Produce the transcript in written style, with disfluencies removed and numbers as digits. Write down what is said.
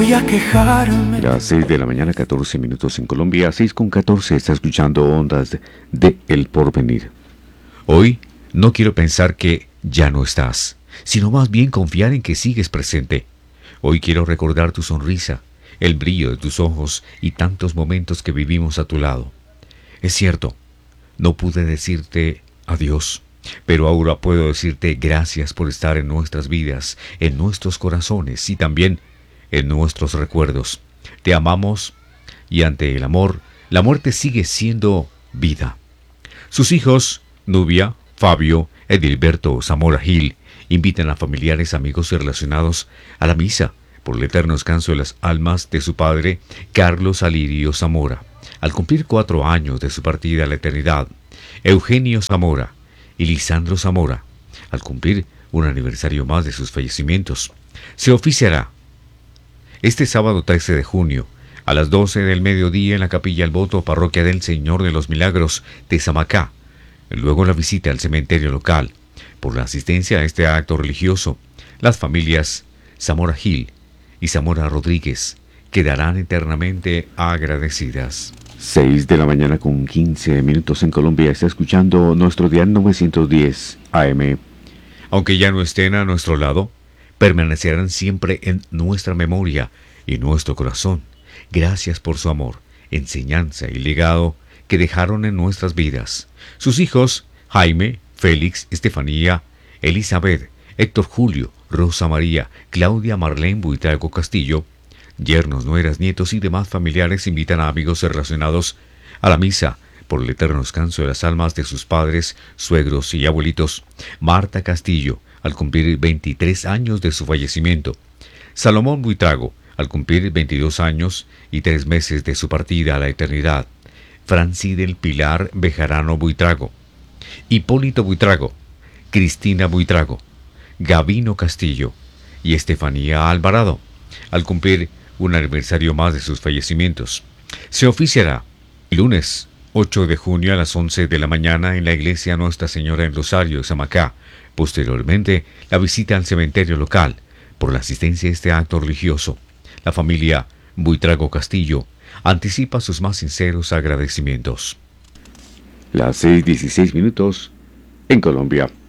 voy a quejarme. Las 6 de la mañana, 14 minutos en Colombia, 6:14, está escuchando Ondas de El Porvenir. Hoy no quiero pensar que ya no estás, sino más bien confiar en que sigues presente. Hoy quiero recordar tu sonrisa, el brillo de tus ojos y tantos momentos que vivimos a tu lado. Es cierto, no pude decirte adiós, pero ahora puedo decirte gracias por estar en nuestras vidas, en nuestros corazones y también en nuestros recuerdos. Te amamos y ante el amor, la muerte sigue siendo vida. Sus hijos, Nubia, Fabio, Edilberto Zamora Gil, invitan a familiares, amigos y relacionados a la misa por el eterno descanso de las almas de su padre, Carlos Alirio Zamora, al cumplir 4 años de su partida a la eternidad, Eugenio Zamora y Lisandro Zamora, al cumplir un aniversario más de sus fallecimientos. Se oficiará este sábado 13 de junio, a las 12 del mediodía en la Capilla El Voto, Parroquia del Señor de los Milagros de Zamacá. Luego la visita al cementerio local. Por la asistencia a este acto religioso, las familias Zamora Gil y Zamora Rodríguez quedarán eternamente agradecidas. 6 de la mañana con 15 minutos en Colombia, está escuchando nuestro dial 910 AM. Aunque ya no estén a nuestro lado, permanecerán siempre en nuestra memoria y nuestro corazón. Gracias por su amor, enseñanza y legado que dejaron en nuestras vidas. Sus hijos, Jaime, Félix, Estefanía, Elizabeth, Héctor Julio, Rosa María, Claudia Marlene Buitrago Castillo, yernos, nueras, nietos y demás familiares invitan a amigos relacionados a la misa por el eterno descanso de las almas de sus padres, suegros y abuelitos. Marta Castillo, al cumplir 23 años de su fallecimiento. Salomón Buitrago, al cumplir 22 años y 3 meses de su partida a la eternidad. Franci del Pilar Bejarano Buitrago. Hipólito Buitrago, Cristina Buitrago, Gavino Castillo y Estefanía Alvarado, al cumplir un aniversario más de sus fallecimientos. Se oficiará el lunes 8 de junio a las 11 de la mañana en la iglesia Nuestra Señora en Rosario, Zamacá. Posteriormente, la visita al cementerio local. Por la asistencia a este acto religioso, la familia Buitrago Castillo anticipa sus más sinceros agradecimientos. Las 6:16 minutos en Colombia.